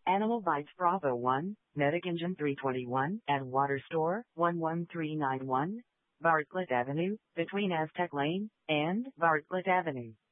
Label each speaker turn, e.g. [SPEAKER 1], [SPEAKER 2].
[SPEAKER 1] Animal Bites Bravo 1, Medic Engine 321, and Water Store 11391, Bartlett Avenue, between Aztec Lane and Bartlett Avenue.